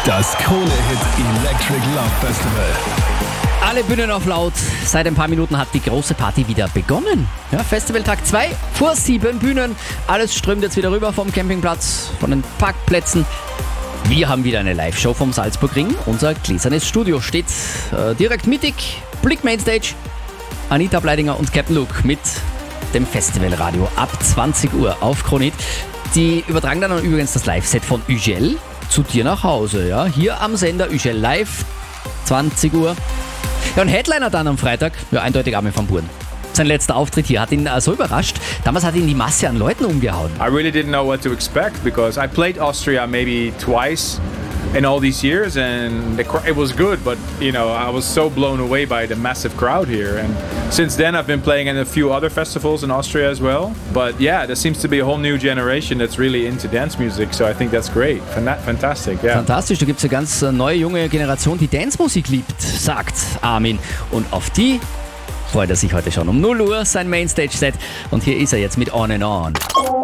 Das Krone-Hit Electric Love Festival. Alle Bühnen auf laut. Seit ein paar Minuten hat die große Party wieder begonnen. Ja, Festivaltag 2 vor 7 Bühnen. Alles strömt jetzt wieder rüber vom Campingplatz, von den Parkplätzen. Wir haben wieder eine Live-Show vom Salzburgring. Unser gläsernes Studio steht direkt mittig. Blick Mainstage. Anita Bleidinger und Captain Luke mit dem Festivalradio ab 20 Uhr auf Krone Hit. Die übertragen dann übrigens das Live-Set von Ugel zu dir nach Hause. Ja? Hier am Sender Ugel live, 20 Uhr. Ja, und Headliner dann am Freitag, ja, eindeutig Armin van Buuren. Sein letzter Auftritt hier hat ihn so überrascht. Damals hat ihn die Masse an Leuten umgehauen. I really didn't know what to expect because I played Austria maybe twice in all these years and it was good, but you know, I was so blown away by the massive crowd here, and since then I've been playing in a few other festivals in Austria as well. But yeah, there seems to be a whole new generation that's really into dance music, so I think that's great. Fantastic, yeah. Fantastisch, da gibt es eine ganz neue junge Generation, die Dancemusik liebt, sagt Armin. Und auf die freut er sich heute schon um 0 Uhr, sein Mainstage-Set. Und hier ist er jetzt mit On and On.